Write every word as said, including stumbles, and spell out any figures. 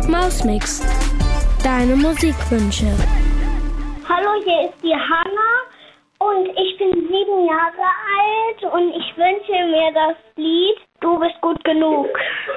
Mausmix, deine Musikwünsche. Hallo, hier ist die Hanna und ich bin sieben Jahre alt und ich wünsche mir das Lied Du bist gut genug.